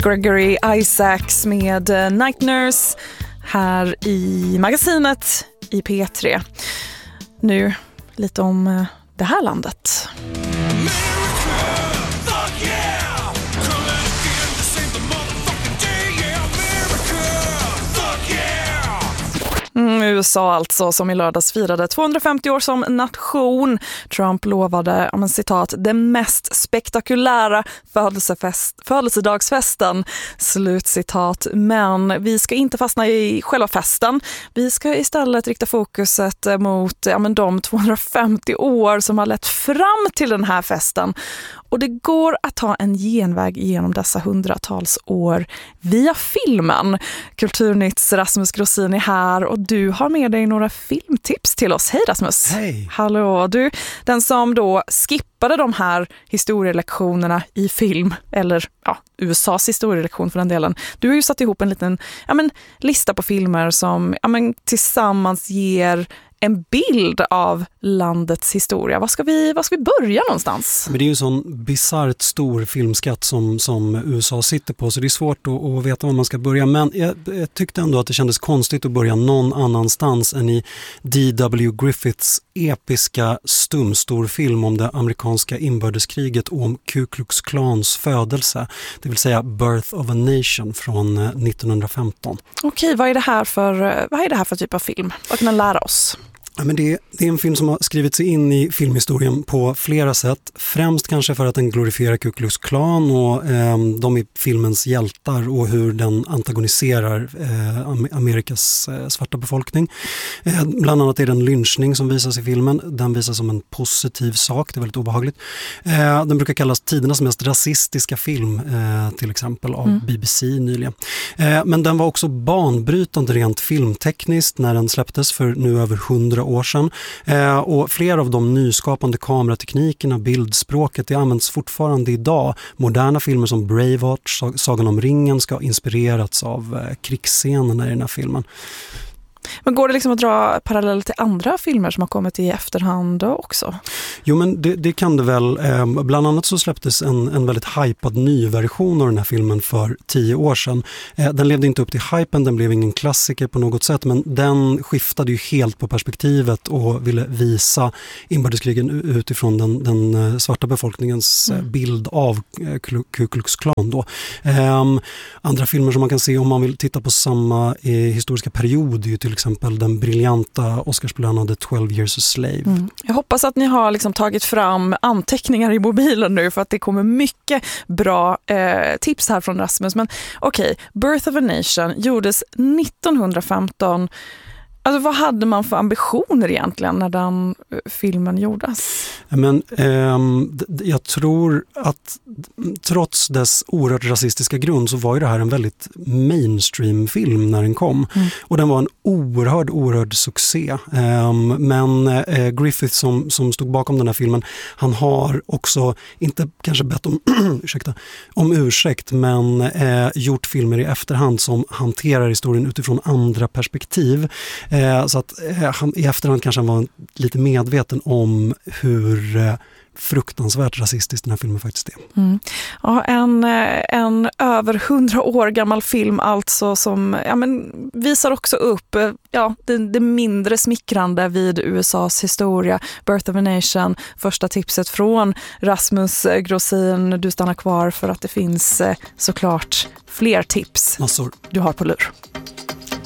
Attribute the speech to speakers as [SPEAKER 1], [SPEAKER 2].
[SPEAKER 1] Gregory Isaacs med Night Nurse här i magasinet i P3. Nu lite om det här landet. USA alltså, som i lördags firade 250 år som nation. Trump lovade, citat, det mest spektakulära födelsedagsfesten, slutcitat. Men vi ska inte fastna i själva festen. Vi ska istället rikta fokuset mot de 250 år som har lett fram till den här festen. Och det går att ta en genväg genom dessa hundratals år via filmen. Kulturnytts Rasmus Grosin är här och du har med dig några filmtips till oss. Hej Rasmus!
[SPEAKER 2] Hej!
[SPEAKER 1] Hallå, du, den som då skippade de här historielektionerna i film, eller USAs historielektion för den delen. Du har ju satt ihop en liten lista på filmer som tillsammans ger en bild av landets historia. Vad ska vi börja någonstans?
[SPEAKER 2] Men det är ju en sån bizarrt stor filmskatt som USA sitter på, så det är svårt att veta var man ska börja. Men jag tyckte ändå att det kändes konstigt att börja någon annanstans än i D.W. Griffiths episka stumstorfilm om det amerikanska inbördeskriget och om Ku Klux Klans födelse. Det vill säga Birth of a Nation från 1915.
[SPEAKER 1] Okej, vad är det här för typ av film? Vad kan den lära oss?
[SPEAKER 2] Ja, men det är en film som har skrivit sig in i filmhistorien på flera sätt. Främst kanske för att den glorifierar Ku Klux Klan och de är filmens hjältar och hur den antagoniserar Amerikas svarta befolkning. Bland annat är det en lynchning som visas i filmen. Den visas som en positiv sak, det är väldigt obehagligt. Den brukar kallas tidernas mest rasistiska film, till exempel av BBC nyligen. Men den var också banbrytande rent filmtekniskt när den släpptes för nu över 100 år sedan. Och flera av de nyskapande kamerateknikerna, bildspråket, det används fortfarande idag. Moderna filmer som Braveheart, Sagan om ringen ska ha inspirerats av krigsscenerna i den här filmen.
[SPEAKER 1] Men går det liksom att dra paralleller till andra filmer som har kommit i efterhand också?
[SPEAKER 2] Jo, men det kan det väl. Bland annat så släpptes en väldigt hypad ny version av den här filmen för 10 år sedan. Den levde inte upp till hypen, den blev ingen klassiker på något sätt, men den skiftade ju helt på perspektivet och ville visa inbördeskrigen utifrån den svarta befolkningens bild av Ku Klux Klan då. Andra filmer som man kan se om man vill titta på samma historiska period är ju till exempel den briljanta Oscarsbelönade 12 Years a Slave.
[SPEAKER 1] Jag hoppas att ni har liksom tagit fram anteckningar i mobilen nu, för att det kommer mycket bra tips här från Rasmus. Men okej, Birth of a Nation gjordes 1915. Alltså, vad hade man för ambitioner egentligen när den filmen gjordes? Men
[SPEAKER 2] jag tror att trots dess oerhört rasistiska grund så var ju det här en väldigt mainstream-film när den kom. Och den var en oerhörd succé. Men Griffith som stod bakom den här filmen, han har också, inte kanske bett om ursäkt, men gjort filmer i efterhand som hanterar historien utifrån andra perspektiv. Så att han i efterhand kanske han var lite medveten om hur fruktansvärt rasistisk den här filmen faktiskt är.
[SPEAKER 1] Ja, en över 100 år gammal film alltså, som visar också upp det mindre smickrande vid USAs historia. Birth of a Nation, första tipset från Rasmus Grosin. Du stannar kvar för att det finns såklart fler tips.
[SPEAKER 2] Massor.
[SPEAKER 1] Du har på lur.